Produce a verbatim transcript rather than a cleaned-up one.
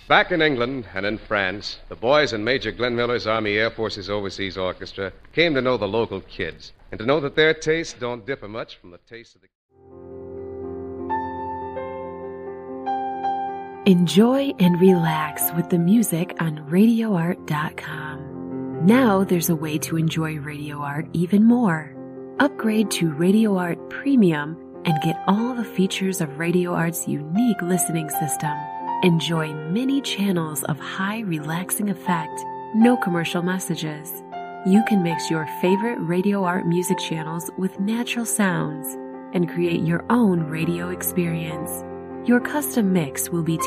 Back in England and in France, the boys in Major Glenn Miller's Army Air Forces Overseas Orchestra came to know the local kids and to know that their tastes don't differ much from the tastes of the... Enjoy and relax with the music on radio art dot com. Now there's a way to enjoy Radio Art even more. Upgrade to Radio Art Premium and get all the features of Radio Art's unique listening system. Enjoy many channels of high relaxing effect, no commercial messages. You can mix your favorite Radio Art music channels with natural sounds and create your own radio experience. Your custom mix will be